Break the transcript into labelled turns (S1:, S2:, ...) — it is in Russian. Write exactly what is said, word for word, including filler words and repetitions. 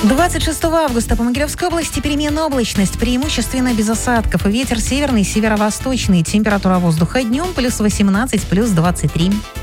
S1: двадцать шестого августа по Могилевской области переменная облачность, преимущественно без осадков. Ветер северный, северо-восточный. Температура воздуха днем плюс восемнадцать, плюс двадцать три.